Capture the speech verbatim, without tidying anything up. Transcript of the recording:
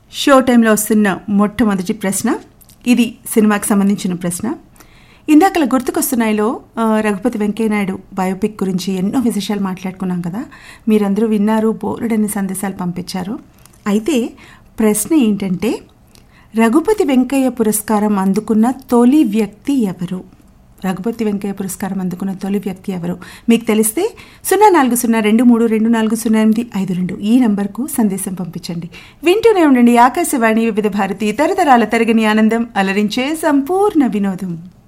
Show టైంలో వస్తున్న మొట్టమొదటి ప్రశ్న, ఇది సినిమాకి సంబంధించిన ప్రశ్న. ఇందాకలా గుర్తుకొస్తున్నాయిలో రఘుపతి వెంకయ్యనాయుడు బయోపిక్ గురించి ఎన్నో విశేషాలు మాట్లాడుకున్నాం కదా. మీరందరూ విన్నారు, బోలెడన్ని సందేశాలు పంపించారు. అయితే ప్రశ్న ఏంటంటే, రఘుపతి వెంకయ్య పురస్కారం అందుకున్న తొలి వ్యక్తి ఎవరు? రఘుపతి వెంకయ్య పురస్కారం అందుకున్న తొలి వ్యక్తి ఎవరు? మీకు తెలిస్తే సున్నా నాలుగు సున్నా రెండు మూడు రెండు నాలుగు సున్నా ఎనిమిది ఐదు రెండు ఈ నంబర్కు సందేశం పంపించండి. వింటూనే ఉండండి ఆకాశవాణి వివిధ భారతి, తరతరాల తరగని ఆనందం, అలరించే సంపూర్ణ వినోదం.